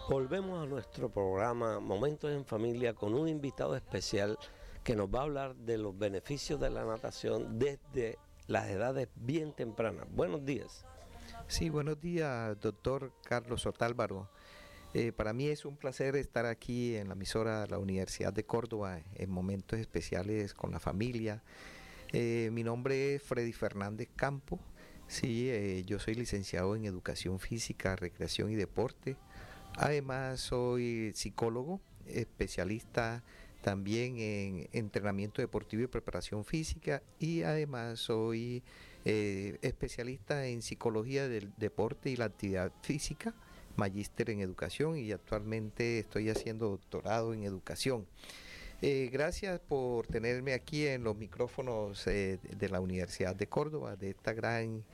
Volvemos a nuestro programa Momentos en Familia con un invitado especial que nos va a hablar de los beneficios de la natación desde las edades bien tempranas. Buenos días. Sí, buenos días, doctor Carlos Otálvaro. Para mí es un placer estar aquí en la emisora de la Universidad de Córdoba en momentos especiales con la familia. Mi nombre es Freddy Fernández Campo. Sí, yo soy licenciado en Educación Física, Recreación y Deporte. Además, soy psicólogo, especialista también en entrenamiento deportivo y preparación física, y además soy especialista en psicología del deporte y la actividad física, magíster en educación, y actualmente estoy haciendo doctorado en educación. Gracias por tenerme aquí en los micrófonos de la Universidad de Córdoba, de esta gran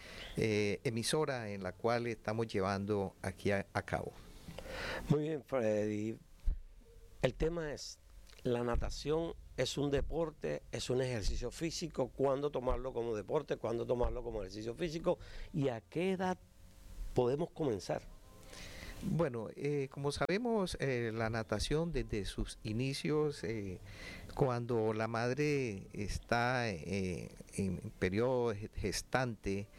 emisora en la cual estamos llevando aquí a cabo. Muy bien, Freddy. El tema es, la natación es un deporte, es un ejercicio físico. ¿Cuándo tomarlo como deporte? ¿Cuándo tomarlo como ejercicio físico? ¿Y a qué edad podemos comenzar? Bueno, como sabemos, la natación desde sus inicios, cuando la madre está en periodo gestante,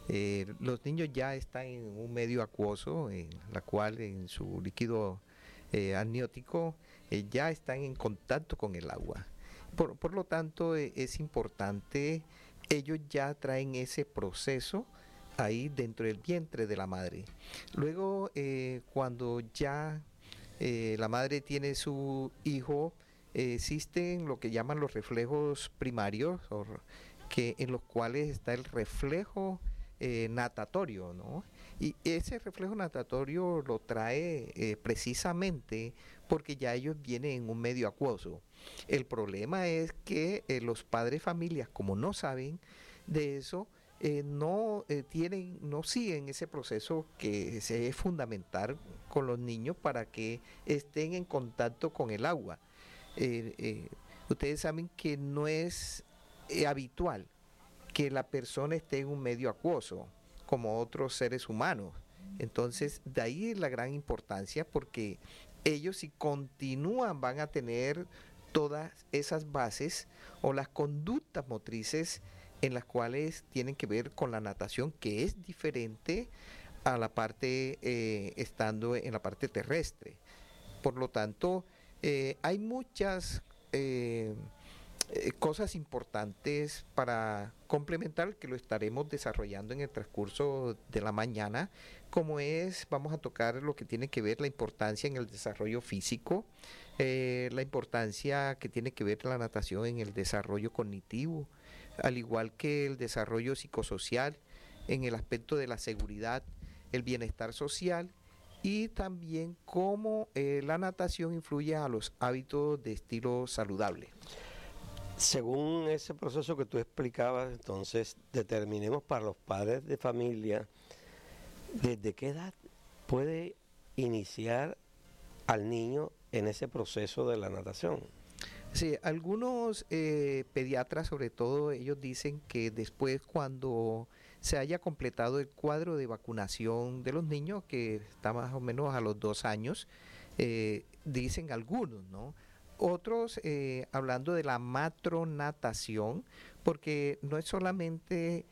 los niños ya están en un medio acuoso, en la cual en su líquido amniótico ya están en contacto con el agua. Por lo tanto, es importante, ellos ya traen ese proceso ahí dentro del vientre de la madre. Luego, cuando ya la madre tiene su hijo, existen lo que llaman los reflejos primarios, en los cuales está el reflejo natatorio, ¿no? Y ese reflejo natatorio lo trae precisamente porque ya ellos vienen en un medio acuoso. El problema es que los padres familias, como no saben de eso, no siguen ese proceso que es fundamental con los niños para que estén en contacto con el agua. Eh, eh, Ustedes saben que no es habitual que la persona esté en un medio acuoso como otros seres humanos. Entonces, de ahí la gran importancia, porque ellos, si continúan, van a tener todas esas bases o las conductas motrices en las cuales tienen que ver con la natación, que es diferente a la parte estando en la parte terrestre. Por lo tanto, hay muchas cosas importantes para complementar, que lo estaremos desarrollando en el transcurso de la mañana, como es, vamos a tocar lo que tiene que ver la importancia en el desarrollo físico, la importancia que tiene que ver la natación en el desarrollo cognitivo, al igual que el desarrollo psicosocial, en el aspecto de la seguridad, el bienestar social, y también cómo la natación influye a los hábitos de estilo saludable. Según ese proceso que tú explicabas, entonces determinemos para los padres de familia desde qué edad puede iniciar al niño en ese proceso de la natación. Sí, algunos pediatras, sobre todo, ellos dicen que después, cuando se haya completado el cuadro de vacunación de los niños, que está más o menos a los 2 años, dicen algunos, ¿no? Otros hablando de la matronatación, porque no es solamente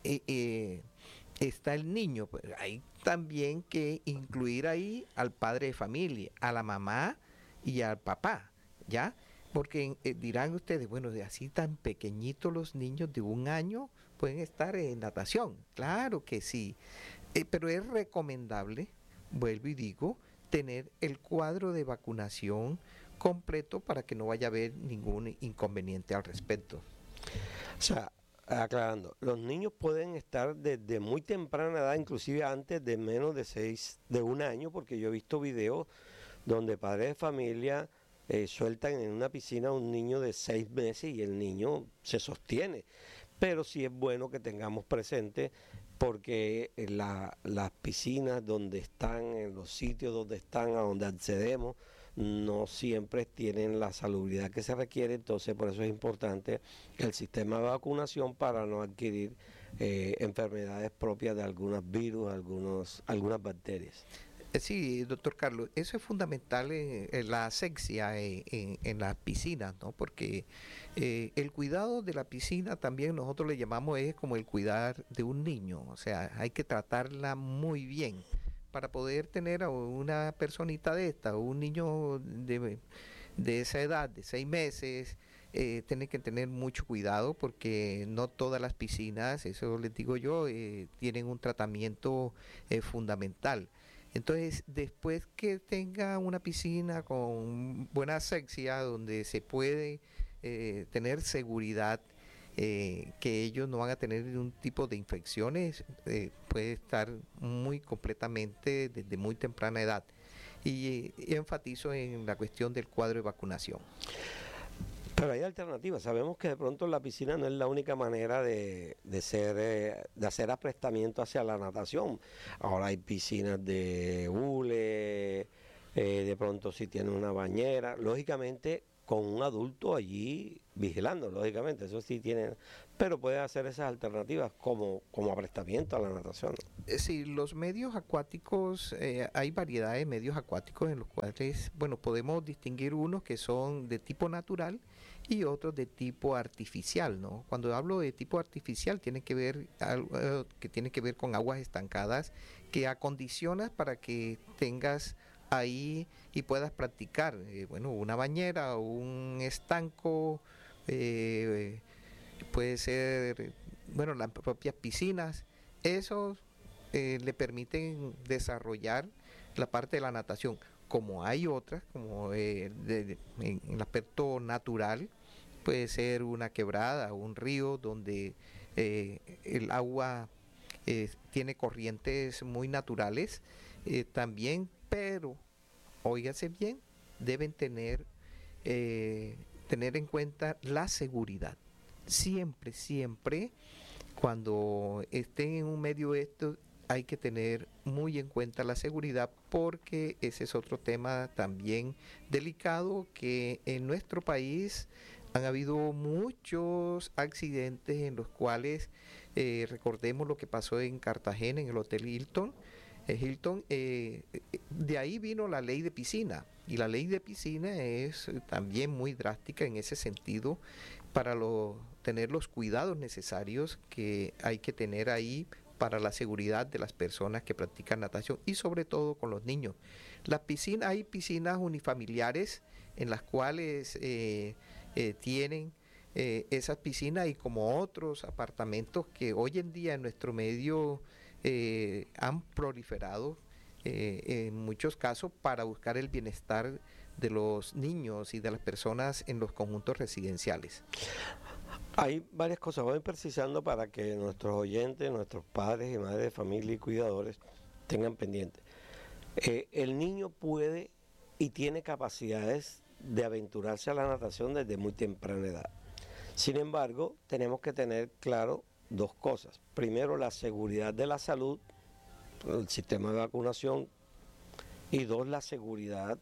está el niño, pues hay también que incluir ahí al padre de familia, a la mamá y al papá, ¿ya? Porque dirán ustedes, bueno, de así tan pequeñitos los niños de 1 año pueden estar en natación. Claro que sí, pero es recomendable, vuelvo y digo, tener el cuadro de vacunación completo para que no vaya a haber ningún inconveniente al respecto. O sea, aclarando, los niños pueden estar desde muy temprana edad, inclusive antes de menos de 1 año, porque yo he visto videos donde padres de familia sueltan en una piscina a un niño de 6 meses y el niño se sostiene. Pero sí es bueno que tengamos presente, porque las piscinas donde están, en los sitios donde están, a donde accedemos, no siempre tienen la salubridad que se requiere. Entonces por eso es importante el sistema de vacunación para no adquirir enfermedades propias de algunos virus, algunas bacterias. Sí, doctor Carlos, eso es fundamental en la asepsia en las piscinas, ¿no? Porque el cuidado de la piscina también nosotros le llamamos es como el cuidar de un niño, o sea, hay que tratarla muy bien para poder tener a una personita de esta, o un niño de esa edad, de 6 meses, tiene que tener mucho cuidado porque no todas las piscinas, eso les digo yo, tienen un tratamiento fundamental. Entonces, después que tenga una piscina con buena asepsia, donde se puede tener seguridad, que ellos no van a tener ningún tipo de infecciones, puede estar muy completamente desde muy temprana edad. Y enfatizo en la cuestión del cuadro de vacunación. Pero hay alternativas. Sabemos que de pronto la piscina no es la única manera de hacer aprestamiento hacia la natación. Ahora hay piscinas de hule, de pronto si tiene una bañera, lógicamente con un adulto allí vigilando, lógicamente, eso sí tiene, pero puede hacer esas alternativas como aprestamiento a la natación. Sí, los medios acuáticos, hay variedad de medios acuáticos en los cuales, bueno, podemos distinguir unos que son de tipo natural y otros de tipo artificial, ¿no? Cuando hablo de tipo artificial tiene que ver que tiene que ver con aguas estancadas que acondicionas para que tengas ahí y puedas practicar, bueno, una bañera o un estanco, eh, puede ser, bueno, las propias piscinas, esos le permiten desarrollar la parte de la natación. Como hay otras, como en el aspecto natural, puede ser una quebrada o un río donde el agua tiene corrientes muy naturales también, pero, óigase bien, deben tener en cuenta la seguridad. Siempre, siempre, cuando estén en un medio esto, hay que tener muy en cuenta la seguridad porque ese es otro tema también delicado que en nuestro país han habido muchos accidentes en los cuales recordemos lo que pasó en Cartagena en el Hotel Hilton, de ahí vino la ley de piscina y la ley de piscina es también muy drástica en ese sentido para tener los cuidados necesarios que hay que tener ahí para la seguridad de las personas que practican natación y sobre todo con los niños. Hay piscinas unifamiliares en las cuales tienen esas piscinas y como otros apartamentos que hoy en día en nuestro medio han proliferado en muchos casos para buscar el bienestar de los niños y de las personas en los conjuntos residenciales. Hay varias cosas, voy precisando para que nuestros oyentes, nuestros padres y madres de familia y cuidadores tengan pendiente. El niño puede y tiene capacidades de aventurarse a la natación desde muy temprana edad. Sin embargo, tenemos que tener claro dos cosas. Primero, la seguridad de la salud, el sistema de vacunación, y dos, la seguridad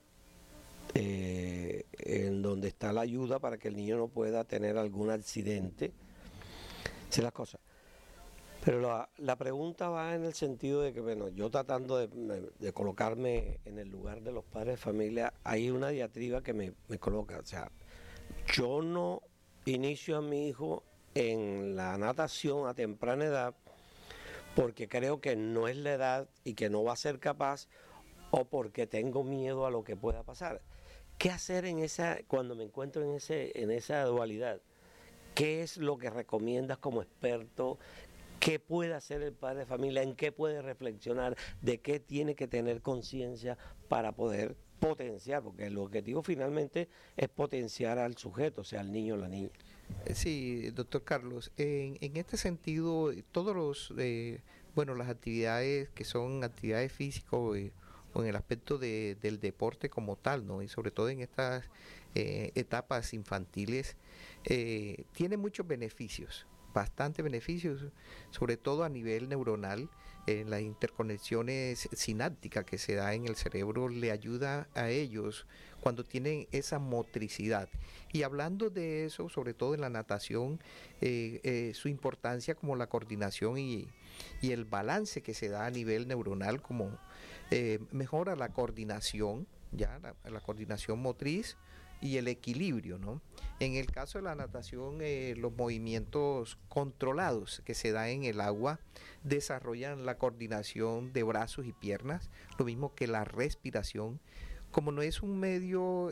en donde está la ayuda para que el niño no pueda tener algún accidente. Así las cosas. Pero la pregunta va en el sentido de que, bueno, yo tratando de colocarme en el lugar de los padres de familia, hay una diatriba que me coloca. O sea, yo no inicio a mi hijo en la natación a temprana edad porque creo que no es la edad y que no va a ser capaz o porque tengo miedo a lo que pueda pasar. ¿Qué hacer cuando me encuentro en esa dualidad? ¿Qué es lo que recomiendas como experto? ¿Qué puede hacer el padre de familia? ¿En qué puede reflexionar? ¿De qué tiene que tener conciencia para poder potenciar? Porque el objetivo finalmente es potenciar al sujeto, o sea, al niño o la niña. Sí, doctor Carlos, en este sentido, bueno, las actividades que son actividades físicas o en el aspecto del deporte como tal, ¿no? Y sobre todo en estas etapas infantiles, tiene muchos beneficios, bastantes beneficios, sobre todo a nivel neuronal, en las interconexiones sinápticas que se da en el cerebro le ayuda a ellos cuando tienen esa motricidad. Y hablando de eso, sobre todo en la natación, su importancia como la coordinación y el balance que se da a nivel neuronal, como mejora la coordinación, ya la coordinación motriz y el equilibrio, ¿no? En el caso de la natación, los movimientos controlados que se dan en el agua desarrollan la coordinación de brazos y piernas, lo mismo que la respiración. Como no es un medio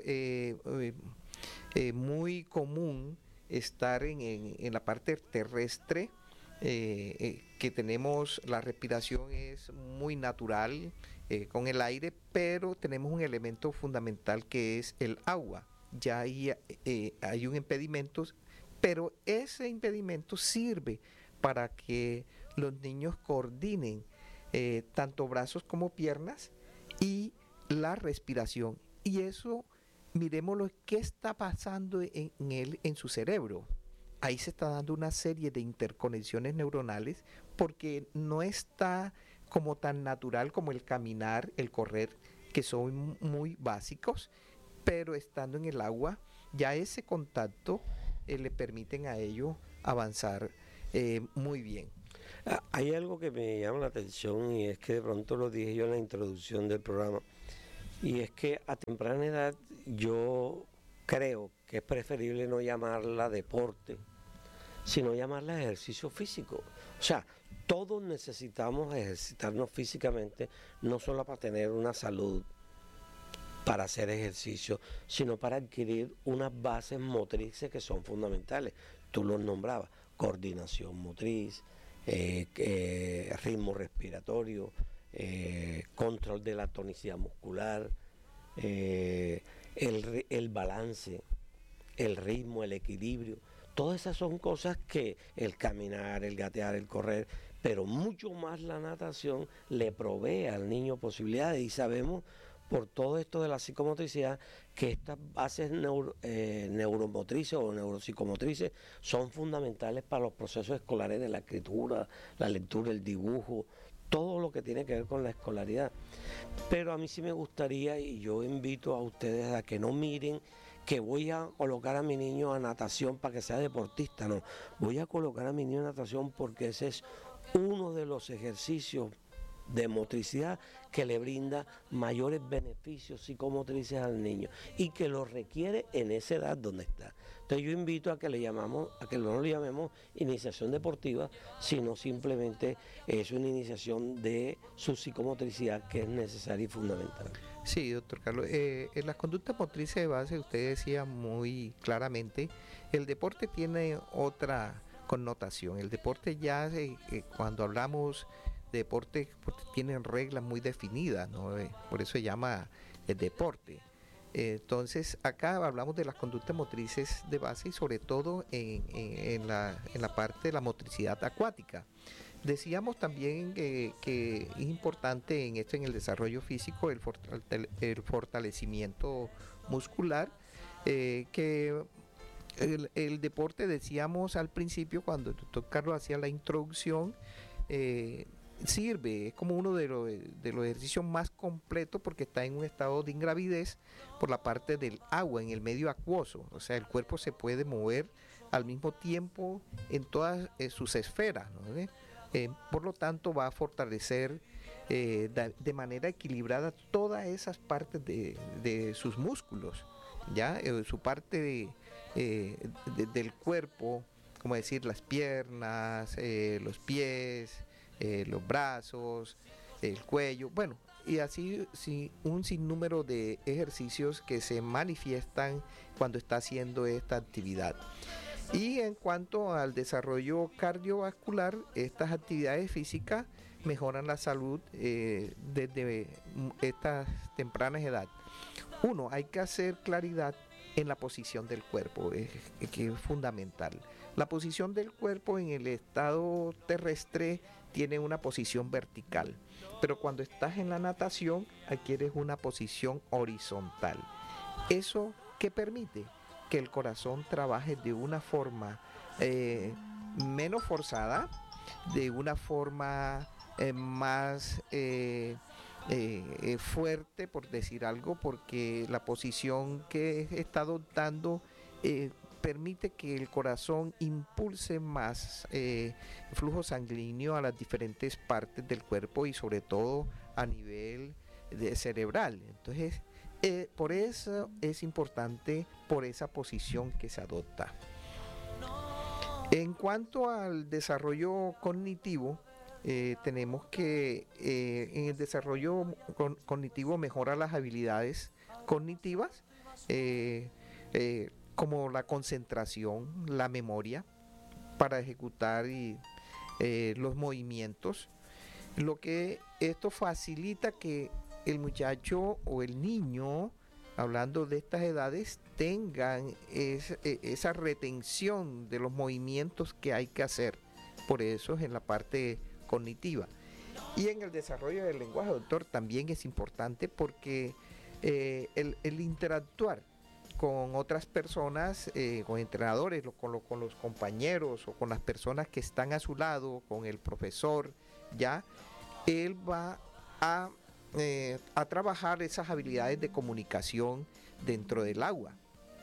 muy común estar en la parte terrestre, que tenemos, la respiración es muy natural con el aire, pero tenemos un elemento fundamental que es el agua. Ya hay un impedimento, pero ese impedimento sirve para que los niños coordinen tanto brazos como piernas y la respiración. Y eso, miremoslo, qué está pasando en su cerebro. Ahí se está dando una serie de interconexiones neuronales porque no está como tan natural como el caminar, el correr, que son muy básicos, pero estando en el agua, ya ese contacto le permiten a ellos avanzar muy bien. Hay algo que me llama la atención y es que de pronto lo dije yo en la introducción del programa, y es que a temprana edad yo creo que es preferible no llamarla deporte, sino llamarla ejercicio físico. O sea, todos necesitamos ejercitarnos físicamente, no solo para tener una salud, para hacer ejercicio, sino para adquirir unas bases motrices que son fundamentales. Tú los nombrabas: coordinación motriz, ritmo respiratorio, control de la tonicidad muscular, el balance, el ritmo, el equilibrio. Todas esas son cosas que el caminar, el gatear, el correr, pero mucho más la natación le provee al niño posibilidades, y sabemos por todo esto de la psicomotricidad que estas bases neuromotrices o neuropsicomotrices son fundamentales para los procesos escolares de la escritura, la lectura, el dibujo, todo lo que tiene que ver con la escolaridad. Pero a mí sí me gustaría, y yo invito a ustedes a que no miren que voy a colocar a mi niño a natación para que sea deportista, no. Voy a colocar a mi niño a natación porque ese es uno de los ejercicios de motricidad que le brinda mayores beneficios psicomotrices al niño y que lo requiere en esa edad donde está. Entonces yo invito a que no le llamemos iniciación deportiva, sino simplemente es una iniciación de su psicomotricidad que es necesaria y fundamental. Sí, doctor Carlos. En las conductas motrices de base, usted decía muy claramente, el deporte tiene otra connotación. El deporte ya, cuando hablamos de deporte, tienen reglas muy definidas, ¿no? Por eso se llama deporte. Entonces, acá hablamos de las conductas motrices de base y sobre todo en la parte de la motricidad acuática. Decíamos también que es importante en esto, en el desarrollo físico, el fortalecimiento muscular, que el deporte, decíamos al principio, cuando el doctor Carlos hacía la introducción, sirve, es como uno de los ejercicios más completos porque está en un estado de ingravidez por la parte del agua, en el medio acuoso. O sea, el cuerpo se puede mover al mismo tiempo en todas sus esferas, ¿no? Por lo tanto, va a fortalecer de manera equilibrada todas esas partes de sus músculos, ¿ya? Su parte del cuerpo, como decir, las piernas, los pies, los brazos, el cuello, bueno, y así sí, un sinnúmero de ejercicios que se manifiestan cuando está haciendo esta actividad. Y en cuanto al desarrollo cardiovascular, estas actividades físicas mejoran la salud desde estas tempranas edades. Uno, hay que hacer claridad en la posición del cuerpo, que es fundamental. La posición del cuerpo en el estado terrestre tiene una posición vertical, pero cuando estás en la natación adquieres una posición horizontal. ¿Eso qué permite? Que el corazón trabaje de una forma menos forzada, de una forma más fuerte, por decir algo, porque la posición que está adoptando permite que el corazón impulse más flujo sanguíneo a las diferentes partes del cuerpo y sobre todo a nivel cerebral. Entonces, por eso es importante, por esa posición que se adopta. En cuanto al desarrollo cognitivo, tenemos que en el desarrollo cognitivo mejora las habilidades cognitivas, como la concentración, la memoria para ejecutar los movimientos, lo que esto facilita que el muchacho o el niño, hablando de estas edades, tengan esa retención de los movimientos que hay que hacer. Por eso es en la parte cognitiva. Y en el desarrollo del lenguaje, doctor, también es importante porque el interactuar con otras personas, con entrenadores, con los compañeros o con las personas que están a su lado, con el profesor, ya, él va a trabajar esas habilidades de comunicación dentro del aula.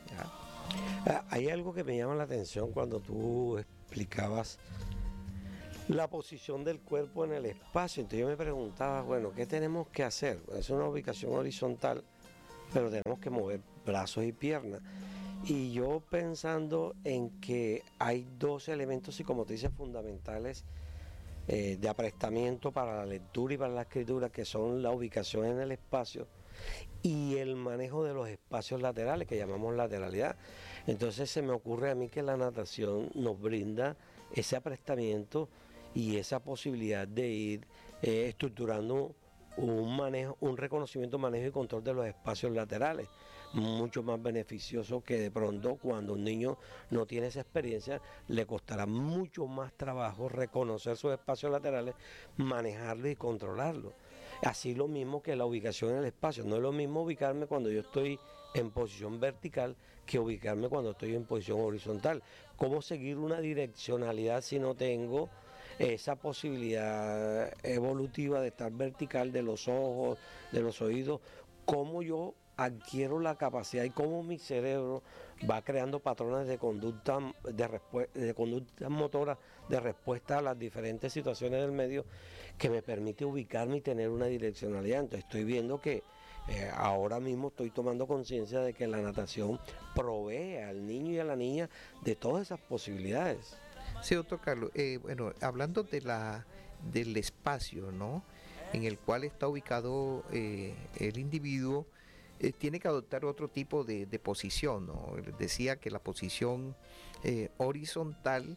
Hay algo que me llama la atención cuando tú explicabas la posición del cuerpo en el espacio. Entonces yo me preguntaba, bueno, ¿qué tenemos que hacer? Es una ubicación horizontal, pero tenemos que mover brazos y piernas. Y yo pensando en que hay dos elementos, y como te dices, fundamentales de aprestamiento para la lectura y para la escritura, que son la ubicación en el espacio y el manejo de los espacios laterales, que llamamos lateralidad. Entonces se me ocurre a mí que la natación nos brinda ese aprestamiento y esa posibilidad de ir estructurando un manejo, un reconocimiento, manejo y control de los espacios laterales, mucho más beneficioso que de pronto cuando un niño no tiene esa experiencia, le costará mucho más trabajo reconocer sus espacios laterales, manejarlos y controlarlos. Así lo mismo que la ubicación en el espacio. No es lo mismo ubicarme cuando yo estoy en posición vertical que ubicarme cuando estoy en posición horizontal. ¿Cómo seguir una direccionalidad si no tengo esa posibilidad evolutiva de estar vertical de los ojos, de los oídos? ¿Cómo yo adquiero la capacidad y cómo mi cerebro va creando patrones de conducta, de conducta motora, de respuesta a las diferentes situaciones del medio, que me permite ubicarme y tener una direccionalidad? Entonces estoy viendo que ahora mismo estoy tomando conciencia de que la natación provee al niño y a la niña de todas esas posibilidades. Sí, doctor Carlos, bueno, hablando del espacio, ¿no?, en el cual está ubicado el individuo, tiene que adoptar otro tipo de posición, ¿no? Decía que la posición horizontal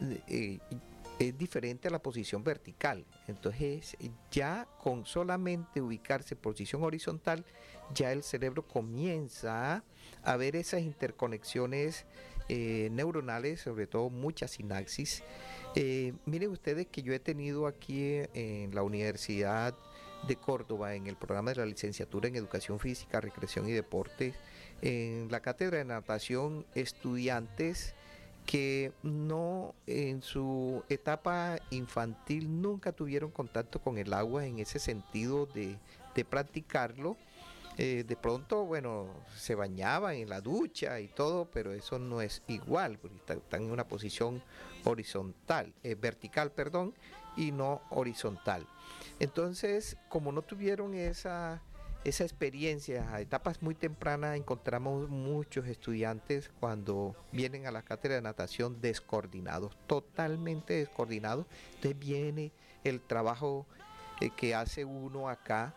es diferente a la posición vertical. Entonces, ya con solamente ubicarse en posición horizontal, ya el cerebro comienza a ver esas interconexiones neuronales, sobre todo mucha sinapsis. Miren ustedes que yo he tenido aquí en la Universidad de Córdoba, en el programa de la licenciatura en Educación Física, Recreación y Deportes, en la cátedra de natación, estudiantes que no, en su etapa infantil, nunca tuvieron contacto con el agua en ese sentido de practicarlo. De pronto, bueno, se bañaban en la ducha y todo, pero eso no es igual, porque están en una posición horizontal, vertical, perdón, y no horizontal. Entonces, como no tuvieron esa experiencia a etapas muy tempranas, encontramos muchos estudiantes cuando vienen a la cátedra de natación descoordinados, totalmente descoordinados. Entonces viene el trabajo que hace uno acá.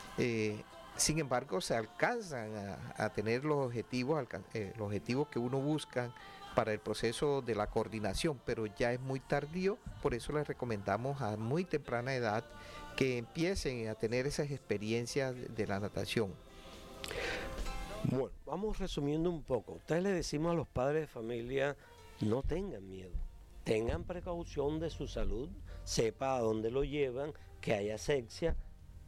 Sin embargo, se alcanzan a tener los objetivos que uno busca para el proceso de la coordinación, pero ya es muy tardío. Por eso les recomendamos a muy temprana edad que empiecen a tener esas experiencias de la natación. Bueno, vamos resumiendo un poco. Ustedes le decimos a los padres de familia, no tengan miedo, tengan precaución de su salud, sepa a dónde lo llevan, que haya asepsia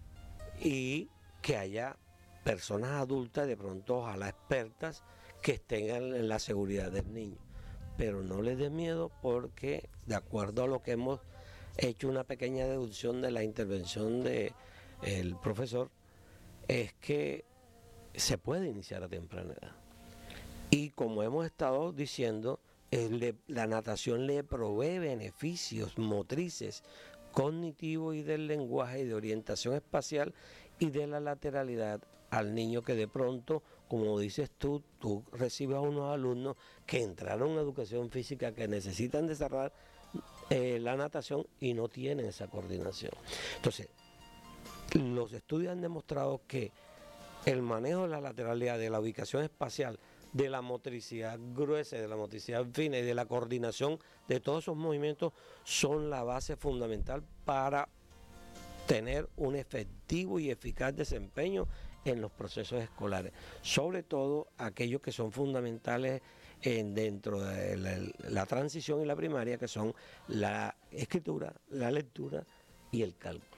y que haya personas adultas, de pronto ojalá expertas, que estén en la seguridad del niño. Pero no les dé miedo, porque de acuerdo a lo que hemos hecho una pequeña deducción de la intervención del profesor, es que se puede iniciar a temprana edad. Y como hemos estado diciendo, la natación le provee beneficios motrices, cognitivos y del lenguaje y de orientación espacial, y de la lateralidad al niño que de pronto, como dices tú recibes a unos alumnos que entraron en educación física, que necesitan desarrollar la natación y no tienen esa coordinación. Entonces, los estudios han demostrado que el manejo de la lateralidad, de la ubicación espacial, de la motricidad gruesa, de la motricidad fina y de la coordinación de todos esos movimientos son la base fundamental para tener un efectivo y eficaz desempeño en los procesos escolares, sobre todo aquellos que son fundamentales dentro de la transición y la primaria, que son la escritura, la lectura y el cálculo.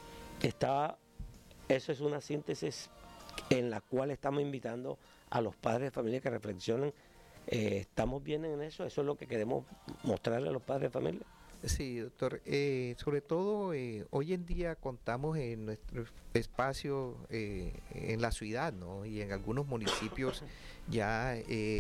Eso es una síntesis en la cual estamos invitando a los padres de familia que reflexionen. ¿Estamos bien en eso? ¿Eso es lo que queremos mostrarle a los padres de familia? Sí, doctor. Sobre todo, hoy en día contamos en nuestro espacio en la ciudad, ¿no? Y en algunos municipios ya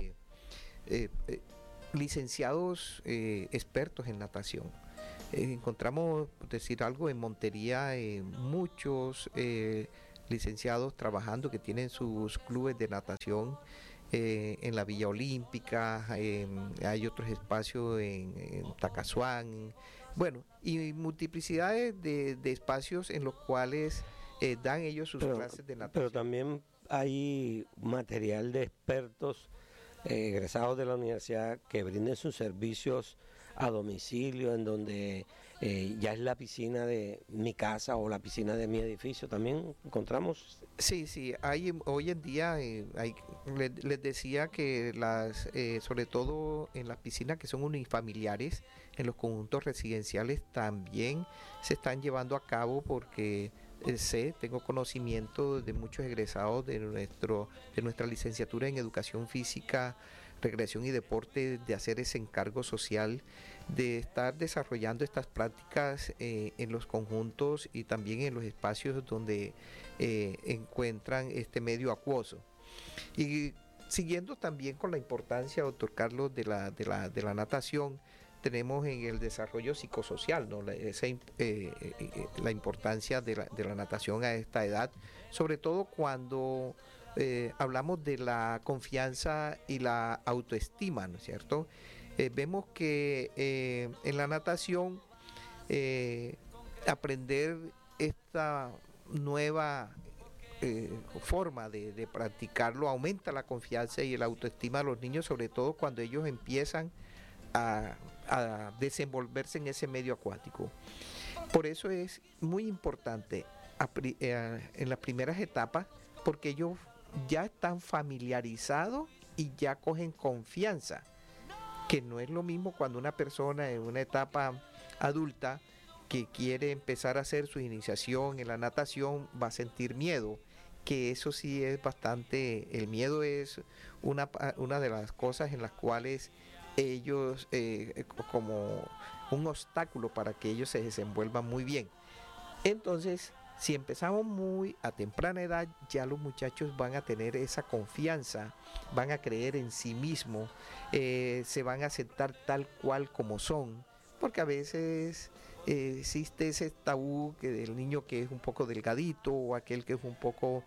licenciados expertos en natación. Encontramos, por decir algo, en Montería muchos licenciados trabajando que tienen sus clubes de natación en la Villa Olímpica, hay otros espacios en Tacazuán, bueno, y multiplicidades de espacios en los cuales dan ellos sus clases de natación. Pero también hay material de expertos egresados de la universidad que brinden sus servicios a domicilio, en donde ya es la piscina de mi casa o la piscina de mi edificio, también encontramos. Sí, hoy en día les decía que sobre todo en las piscinas que son unifamiliares, en los conjuntos residenciales también se están llevando a cabo, porque tengo conocimiento de muchos egresados de nuestra licenciatura en Educación Física, Recreación y Deporte, de hacer ese encargo social, de estar desarrollando estas prácticas en los conjuntos y también en los espacios donde encuentran este medio acuoso. Y siguiendo también con la importancia, doctor Carlos, de la natación, tenemos en el desarrollo psicosocial, ¿no? La importancia de la natación a esta edad, sobre todo cuando hablamos de la confianza y la autoestima, ¿no es cierto? Vemos que en la natación aprender esta nueva forma de practicarlo aumenta la confianza y la autoestima de los niños, sobre todo cuando ellos empiezan a desenvolverse en ese medio acuático. Por eso es muy importante en las primeras etapas, porque ellos ya están familiarizados y ya cogen confianza, que no es lo mismo cuando una persona en una etapa adulta que quiere empezar a hacer su iniciación en la natación va a sentir miedo, que eso sí es bastante, el miedo es una de las cosas en las cuales ellos, como un obstáculo para que ellos se desenvuelvan muy bien. Entonces, si empezamos muy a temprana edad, ya los muchachos van a tener esa confianza, van a creer en sí mismos, se van a aceptar tal cual como son, porque a veces existe ese tabú que del niño que es un poco delgadito o aquel que es un poco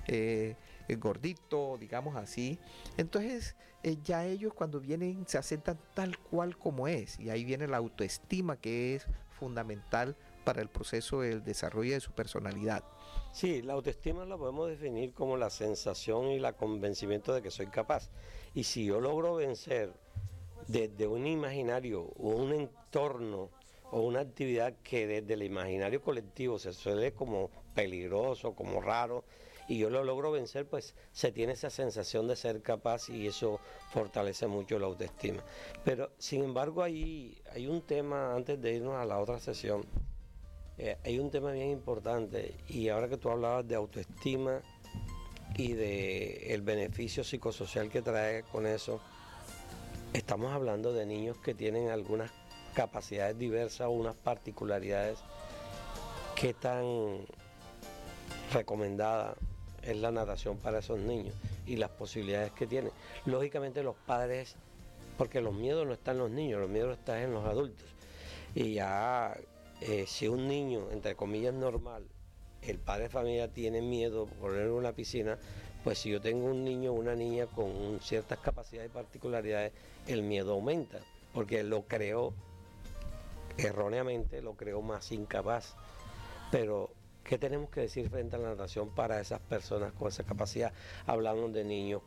gordito, digamos así. Entonces ya ellos cuando vienen se aceptan tal cual como es, y ahí viene la autoestima, que es fundamental para el proceso del desarrollo de su personalidad. Sí, la autoestima la podemos definir como la sensación y el convencimiento de que soy capaz. Y si yo logro vencer desde un imaginario o un entorno o una actividad que desde el imaginario colectivo se suele como peligroso, como raro, y yo lo logro vencer, pues se tiene esa sensación de ser capaz y eso fortalece mucho la autoestima. Pero sin embargo hay un tema, antes de irnos a la otra sesión, hay un tema bien importante, y ahora que tú hablabas de autoestima y de el beneficio psicosocial que trae con eso, estamos hablando de niños que tienen algunas capacidades diversas o unas particularidades. ¿Qué tan recomendada es la natación para esos niños y las posibilidades que tienen? Lógicamente los padres, porque los miedos no están en los niños, los miedos están en los adultos. Y ya si un niño, entre comillas, normal, el padre de familia tiene miedo por poner en una piscina, pues si yo tengo un niño o una niña con ciertas capacidades y particularidades, el miedo aumenta, porque lo creo erróneamente, lo creo más incapaz. Pero ¿qué tenemos que decir frente a la natación para esas personas con esa capacidad? Hablamos de niños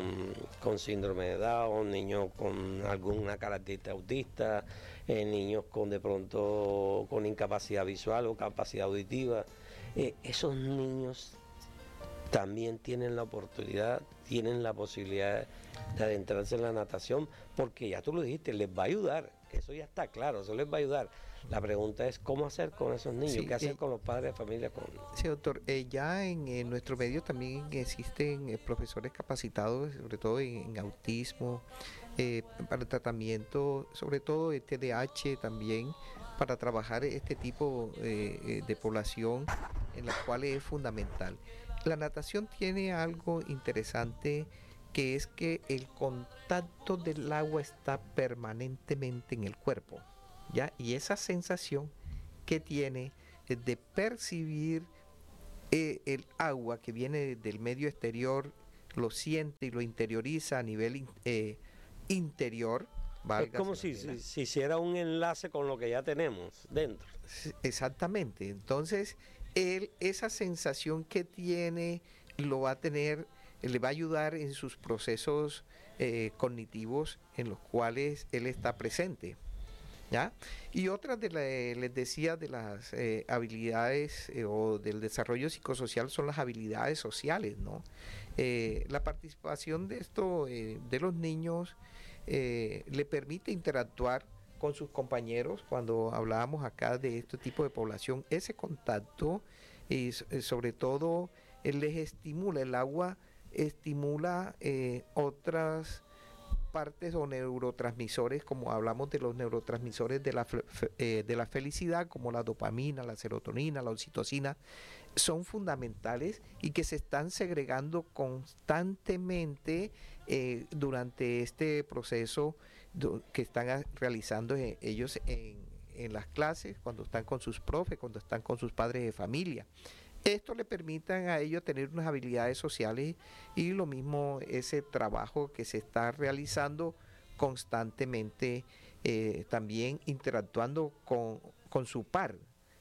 con síndrome de Down, niños con alguna característica autista, niños con de pronto con incapacidad visual o capacidad auditiva. Esos niños también tienen la oportunidad, tienen la posibilidad de adentrarse en la natación, porque ya tú lo dijiste, les va a ayudar, eso ya está claro, eso les va a ayudar. La pregunta es cómo hacer con esos niños, Sí, qué hacer con los padres de familia. sí, doctor. Ya en nuestro medio también existen profesores capacitados, sobre todo en autismo, para el tratamiento, sobre todo de TDAH también, para trabajar este tipo de población en la cual es fundamental. La natación tiene algo interesante, que es que el contacto del agua está permanentemente en el cuerpo, ¿ya? Y esa sensación que tiene de percibir el agua que viene del medio exterior, lo siente y lo interioriza a nivel interior, Es como si hiciera un enlace con lo que ya tenemos dentro. Exactamente. Entonces, esa sensación que tiene lo va a tener, le va a ayudar en sus procesos cognitivos en los cuales él está presente. ¿Ya? Y otra les decía, de las habilidades o del desarrollo psicosocial son las habilidades sociales, ¿no? La participación de esto, de los niños, le permite interactuar con sus compañeros. Cuando hablábamos acá de este tipo de población, ese contacto y sobre todo les estimula, el agua estimula otras partes o neurotransmisores, como hablamos de los neurotransmisores de la felicidad, como la dopamina, la serotonina, la oxitocina, son fundamentales y que se están segregando constantemente durante este proceso que están realizando ellos en las clases, cuando están con sus profes, cuando están con sus padres de familia. Esto le permitan a ellos tener unas habilidades sociales y lo mismo ese trabajo que se está realizando constantemente, también interactuando con su par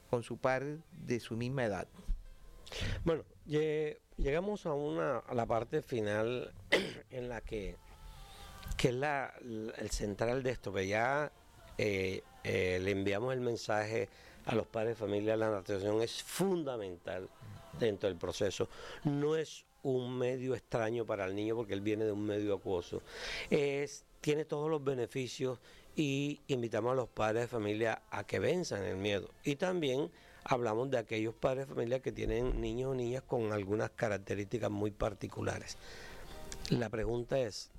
de su misma edad. Bueno, llegamos a la parte final en la que es el central de esto, que ya le enviamos el mensaje a los padres de familia. La natación es fundamental dentro del proceso. No es un medio extraño para el niño porque él viene de un medio acuoso. Tiene todos los beneficios y invitamos a los padres de familia a que venzan el miedo. Y también hablamos de aquellos padres de familia que tienen niños o niñas con algunas características muy particulares. La pregunta es,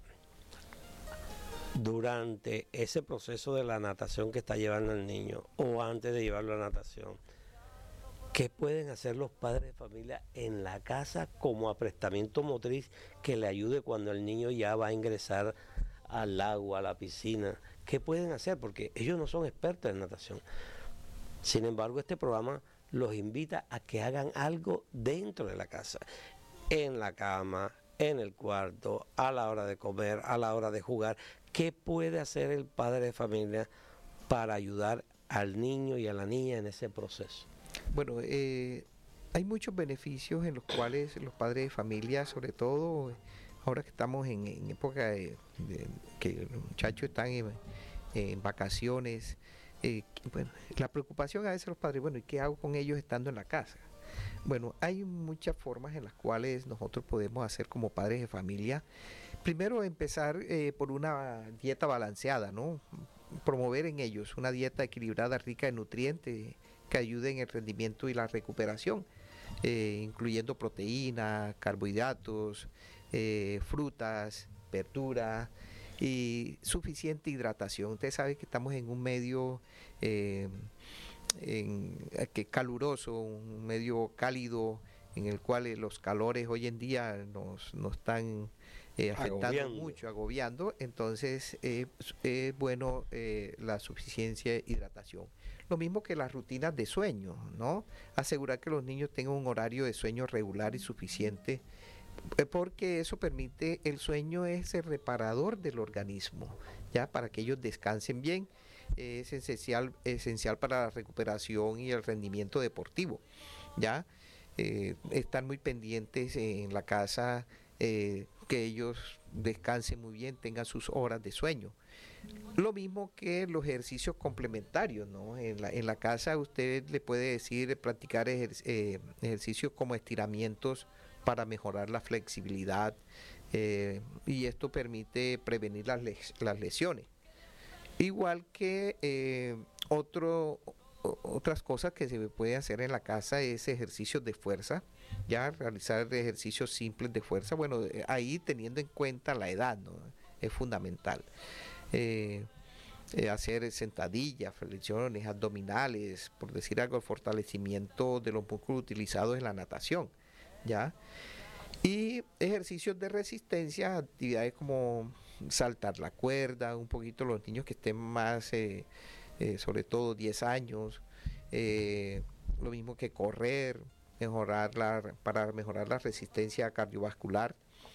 durante ese proceso de la natación que está llevando el niño o antes de llevarlo a la natación, ¿qué pueden hacer los padres de familia en la casa como aprestamiento motriz que le ayude cuando el niño ya va a ingresar al agua, a la piscina? ¿Qué pueden hacer? Porque ellos no son expertos en natación. Sin embargo, este programa los invita a que hagan algo dentro de la casa, en la cama, en el cuarto, a la hora de comer, a la hora de jugar. ¿Qué puede hacer el padre de familia para ayudar al niño y a la niña en ese proceso? Bueno, hay muchos beneficios en los cuales los padres de familia, sobre todo ahora que estamos en época de que los muchachos están en vacaciones, bueno, la preocupación a veces de los padres, bueno, ¿y qué hago con ellos estando en la casa? Bueno, hay muchas formas en las cuales nosotros podemos hacer como padres de familia. Primero, empezar por una dieta balanceada, ¿no? Promover en ellos una dieta equilibrada, rica en nutrientes, que ayuden en el rendimiento y la recuperación, incluyendo proteínas, carbohidratos, frutas, verduras y suficiente hidratación. Usted sabe que estamos en un medio caluroso, un medio cálido, en el cual los calores hoy en día nos están afectando mucho, agobiando. Entonces es bueno la suficiencia de hidratación. Lo mismo que las rutinas de sueño, ¿no? Asegurar que los niños tengan un horario de sueño regular y suficiente, porque eso permite, el sueño es el reparador del organismo, ya, para que ellos descansen bien. Es esencial para la recuperación y el rendimiento deportivo, ya. Estar muy pendientes en la casa, que ellos descansen muy bien, tengan sus horas de sueño. Lo mismo que los ejercicios complementarios, ¿no? En la casa usted le puede decir practicar ejercicios como estiramientos para mejorar la flexibilidad, y esto permite prevenir las lesiones. Igual que otras cosas que se puede hacer en la casa es ejercicios de fuerza, ya realizar ejercicios simples de fuerza, bueno, ahí teniendo en cuenta la edad, ¿no? Es fundamental. Eh, Hacer sentadillas, flexiones, abdominales, por decir algo, el fortalecimiento de los músculos utilizados en la natación, ¿ya? Y ejercicios de resistencia, actividades como saltar la cuerda, un poquito los niños que estén más, sobre todo 10 años, lo mismo que correr, para mejorar la resistencia cardiovascular.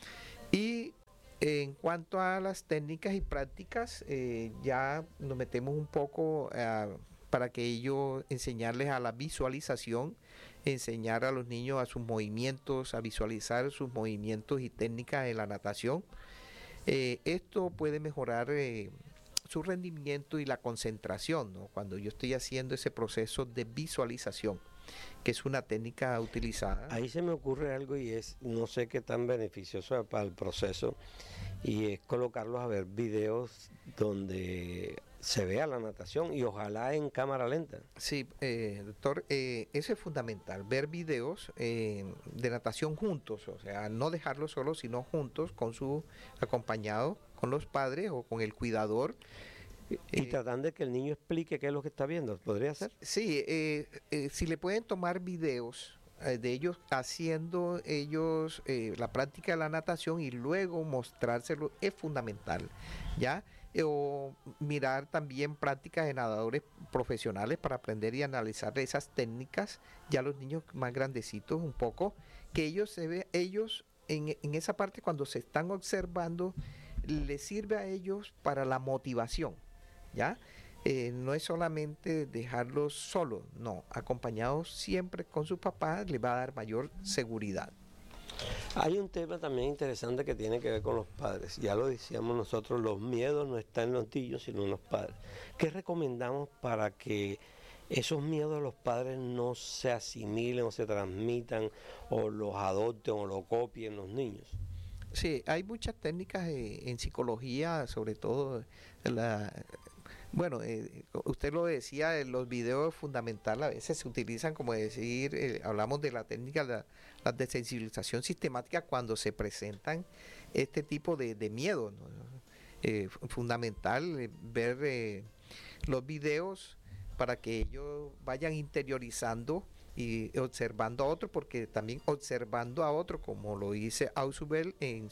Y en cuanto a las técnicas y prácticas, ya nos metemos un poco para que ellos enseñarles a la visualización, enseñar a los niños a sus movimientos, a visualizar sus movimientos y técnicas en la natación. Esto puede mejorar su rendimiento y la concentración, ¿no? Cuando yo estoy haciendo ese proceso de visualización, que es una técnica utilizada. Ahí se me ocurre algo y es, no sé qué tan beneficioso es para el proceso, y es colocarlos a ver videos donde se vea la natación y ojalá en cámara lenta. Sí, doctor, eso es fundamental, ver videos de natación juntos, o sea, no dejarlos solos, sino juntos, acompañado con los padres o con el cuidador. Y tratando de que el niño explique qué es lo que está viendo, ¿podría ser? Sí, si le pueden tomar videos de ellos haciendo la práctica de la natación y luego mostrárselo es fundamental, ¿ya? O mirar también prácticas de nadadores profesionales para aprender y analizar esas técnicas, ya los niños más grandecitos un poco, que ellos en esa parte cuando se están observando, les sirve a ellos para la motivación, ¿ya? No es solamente dejarlos solos, no, acompañados siempre con sus papás les va a dar mayor seguridad. Hay un tema también interesante que tiene que ver con los padres. Ya lo decíamos nosotros, los miedos no están en los niños, sino en los padres. ¿Qué recomendamos para que esos miedos de los padres no se asimilen o se transmitan o los adopten o lo copien los niños? Sí, hay muchas técnicas en psicología, sobre todo bueno, usted lo decía, en los videos es fundamental, a veces se utilizan, como decir, hablamos de la técnica, la desensibilización sistemática cuando se presentan este tipo de miedo, ¿no? Fundamental ver los videos para que ellos vayan interiorizando y observando a otro, porque también observando a otro, como lo dice Ausubel en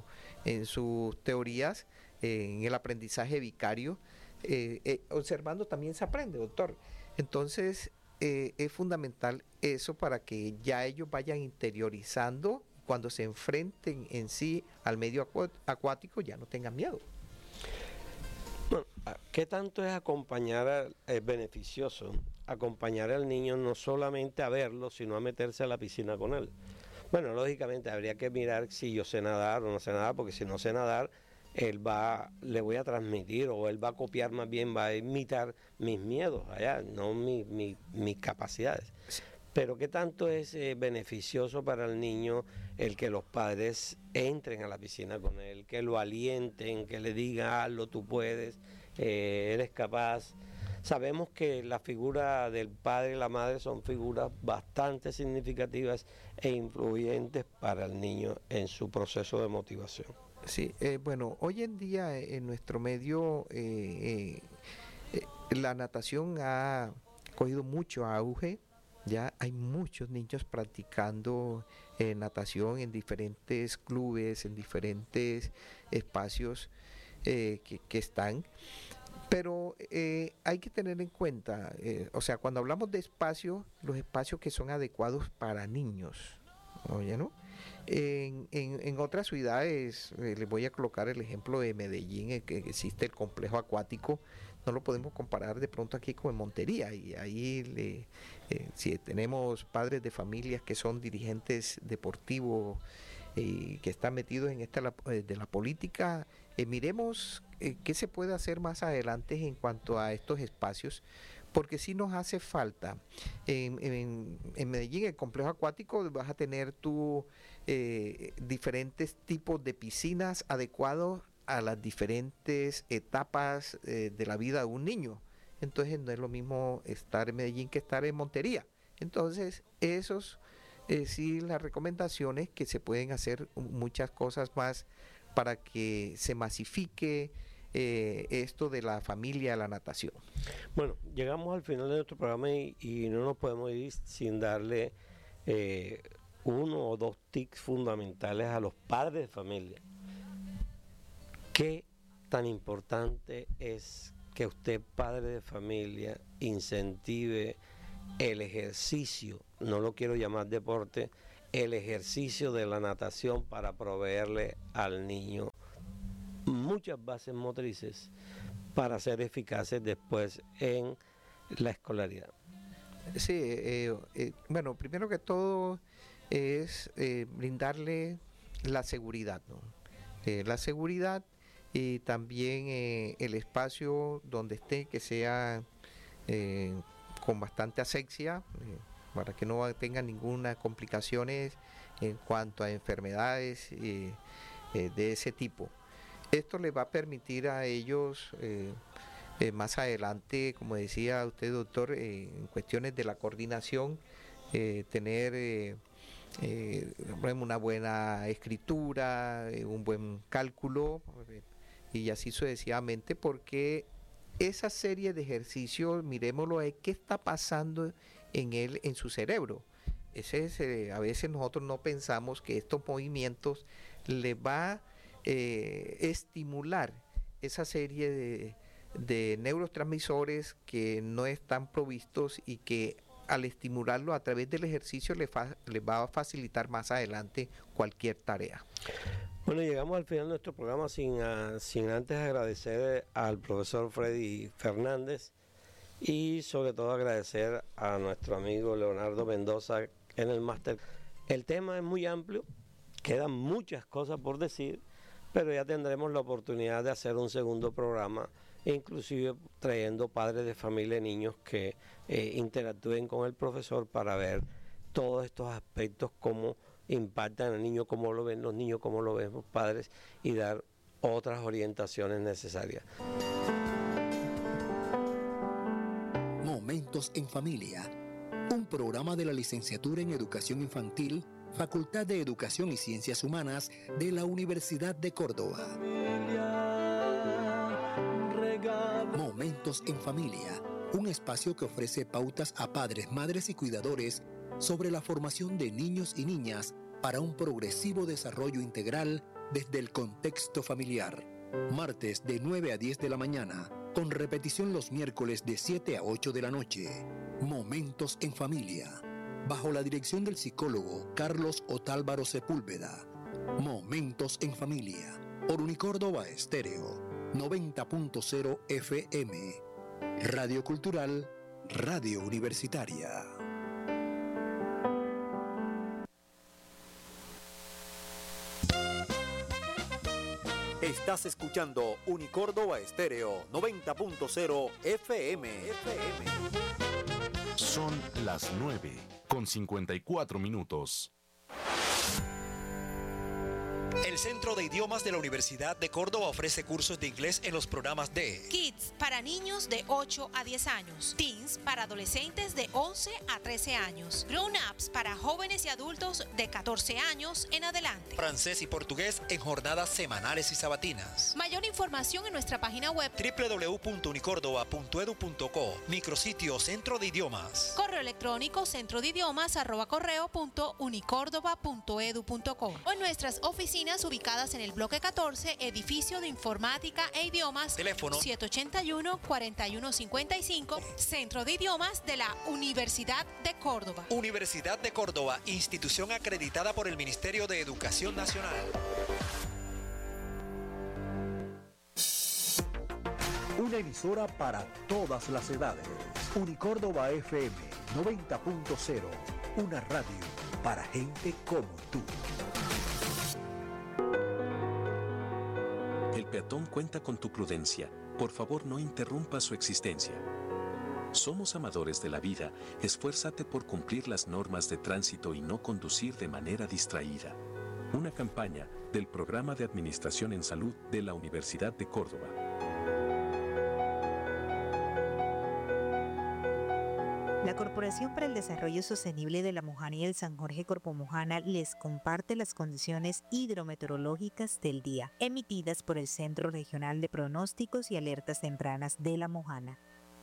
sus teorías, en el aprendizaje vicario, observando también se aprende, doctor. Entonces, es fundamental eso para que ya ellos vayan interiorizando, cuando se enfrenten en sí al medio acuático ya no tengan miedo. Bueno, ¿qué tanto es beneficioso acompañar al niño no solamente a verlo, sino a meterse a la piscina con él? Bueno, lógicamente habría que mirar si yo sé nadar o no sé nadar, porque si no sé nadar, le voy a transmitir o él va a copiar, más bien va a imitar mis miedos allá, no mis capacidades. Pero ¿qué tanto es beneficioso para el niño el que los padres entren a la piscina con él, que lo alienten, que le digan, hazlo, tú puedes, eres capaz? Sabemos que la figura del padre y la madre son figuras bastante significativas e influyentes para el niño en su proceso de motivación. Sí, bueno, hoy en día en nuestro medio la natación ha cogido mucho auge. Ya hay muchos niños practicando natación en diferentes clubes, en diferentes espacios que están. Pero hay que tener en cuenta, o sea, cuando hablamos de espacios, los espacios que son adecuados para niños, oye, ¿no? En otras ciudades, les voy a colocar el ejemplo de Medellín, que existe el complejo acuático. No lo podemos comparar de pronto aquí con en Montería, y ahí si tenemos padres de familias que son dirigentes deportivos y que están metidos en de la política, miremos qué se puede hacer más adelante en cuanto a estos espacios, porque sí nos hace falta. En Medellín, el complejo acuático, vas a tener diferentes tipos de piscinas adecuados a las diferentes etapas de la vida de un niño. Entonces no es lo mismo estar en Medellín que estar en Montería. Entonces esos sí, las recomendaciones, que se pueden hacer muchas cosas más para que se masifique esto de la familia, la natación. Bueno, llegamos al final de nuestro programa y no nos podemos ir sin darle 1 o 2 tips fundamentales a los padres de familia. ¿Qué tan importante es que usted, padre de familia, incentive el ejercicio, no lo quiero llamar deporte, el ejercicio de la natación para proveerle al niño muchas bases motrices para ser eficaces después en la escolaridad? Sí, bueno, primero que todo es brindarle la seguridad, ¿no? La seguridad, y también el espacio donde esté, que sea con bastante asepsia, para que no tenga ninguna complicaciones en cuanto a enfermedades de ese tipo. Esto les va a permitir a ellos más adelante, como decía usted, doctor, en cuestiones de la coordinación, tener una buena escritura, un buen cálculo, y así sucesivamente, porque esa serie de ejercicios, miremoslo, es qué está pasando en él, en su cerebro. A veces nosotros no pensamos que estos movimientos le va a estimular esa serie de neurotransmisores que no están provistos, y que al estimularlo a través del ejercicio les va a facilitar más adelante cualquier tarea. Bueno, llegamos al final de nuestro programa sin antes agradecer al profesor Freddy Fernández, y sobre todo agradecer a nuestro amigo Leonardo Mendoza en el máster. El tema es muy amplio, quedan muchas cosas por decir, pero ya tendremos la oportunidad de hacer un segundo programa, inclusive trayendo padres de familia y niños que interactúen con el profesor para ver todos estos aspectos, cómo impactan al niño, cómo lo ven los niños, cómo lo ven los padres, y dar otras orientaciones necesarias. Momentos en Familia, un programa de la Licenciatura en Educación Infantil, Facultad de Educación y Ciencias Humanas de la Universidad de Córdoba. Momentos en Familia, un espacio que ofrece pautas a padres, madres y cuidadores sobre la formación de niños y niñas para un progresivo desarrollo integral desde el contexto familiar. Martes de 9 a 10 de la mañana, con repetición los miércoles de 7 a 8 de la noche. Momentos en Familia, bajo la dirección del psicólogo Carlos Otálvaro Sepúlveda. Momentos en Familia, por Unicórdoba Estéreo, 90.0 FM. Radio Cultural, Radio Universitaria. Estás escuchando Unicórdoba Estéreo 90.0 FM. Son las 9:54. El Centro de Idiomas de la Universidad de Córdoba ofrece cursos de inglés en los programas de Kids para niños de 8 a 10 años, Teens para adolescentes de 11 a 13 años, Grown Ups para jóvenes y adultos de 14 años en adelante, francés y portugués en jornadas semanales y sabatinas. Mayor información en nuestra página web www.unicordoba.edu.co, micrositio Centro de Idiomas. Correo electrónico centrodidiomas@correo.unicordoba.edu.co, o en nuestras oficinas oficinas ubicadas en el bloque 14, edificio de informática e idiomas, teléfono 781-4155, Centro de Idiomas de la Universidad de Córdoba. Universidad de Córdoba, institución acreditada por el Ministerio de Educación Nacional. Una emisora para todas las edades. Unicórdoba FM 90.0. Una radio para gente como tú. El peatón cuenta con tu prudencia. Por favor, no interrumpa su existencia. Somos amadores de la vida. Esfuérzate por cumplir las normas de tránsito y no conducir de manera distraída. Una campaña del Programa de Administración en Salud de la Universidad de Córdoba. La Corporación para el Desarrollo Sostenible de la Mojana y el San Jorge Corpomojana les comparte las condiciones hidrometeorológicas del día, emitidas por el Centro Regional de Pronósticos y Alertas Tempranas de la Mojana.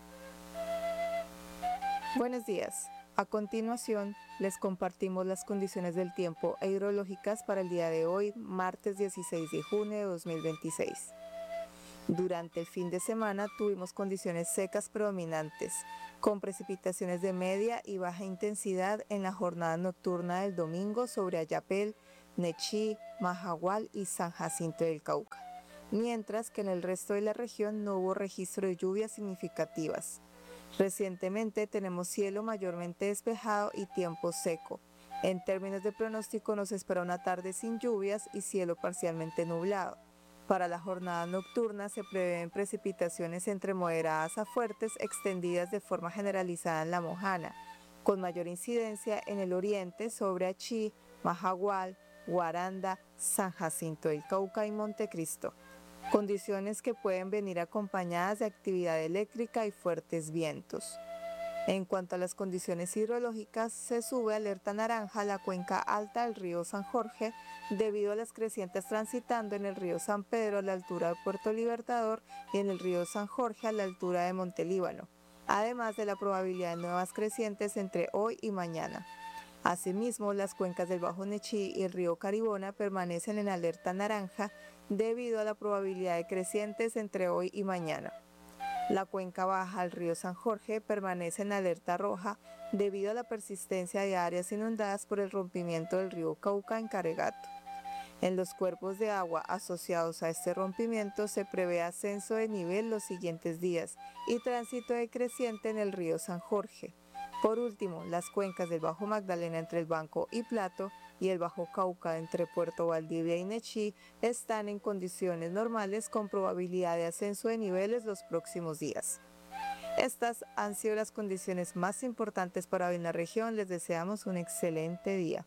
Buenos días. A continuación, les compartimos las condiciones del tiempo e hidrológicas para el día de hoy, martes 16 de junio de 2026. Durante el fin de semana tuvimos condiciones secas predominantes, con precipitaciones de media y baja intensidad en la jornada nocturna del domingo sobre Ayapel, Nechí, Majagual y San Jacinto del Cauca, mientras que en el resto de la región no hubo registro de lluvias significativas. Recientemente tenemos cielo mayormente despejado y tiempo seco. En términos de pronóstico nos espera una tarde sin lluvias y cielo parcialmente nublado. Para la jornada nocturna se prevén precipitaciones entre moderadas a fuertes extendidas de forma generalizada en la Mojana, con mayor incidencia en el oriente sobre Achí, Majagual, Guaranda, San Jacinto del Cauca y Montecristo. Condiciones que pueden venir acompañadas de actividad eléctrica y fuertes vientos. En cuanto a las condiciones hidrológicas, se sube alerta naranja a la cuenca alta del río San Jorge debido a las crecientes transitando en el río San Pedro a la altura de Puerto Libertador y en el río San Jorge a la altura de Montelíbano, además de la probabilidad de nuevas crecientes entre hoy y mañana. Asimismo, las cuencas del Bajo Nechí y el río Caribona permanecen en alerta naranja debido a la probabilidad de crecientes entre hoy y mañana. La cuenca baja al río San Jorge permanece en alerta roja debido a la persistencia de áreas inundadas por el rompimiento del río Cauca en Caregato. En los cuerpos de agua asociados a este rompimiento se prevé ascenso de nivel los siguientes días y tránsito decreciente en el río San Jorge. Por último, las cuencas del Bajo Magdalena entre el Banco y Plato y el Bajo Cauca entre Puerto Valdivia y Nechí están en condiciones normales con probabilidad de ascenso de niveles los próximos días. Estas han sido las condiciones más importantes para hoy en la región. Les deseamos un excelente día.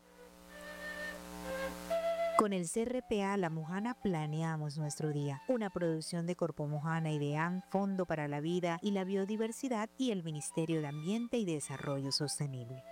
Con el CRPA La Mojana planeamos nuestro día. Una producción de Corpomojana y DEAN, Fondo para la Vida y la Biodiversidad y el Ministerio de Ambiente y Desarrollo Sostenible.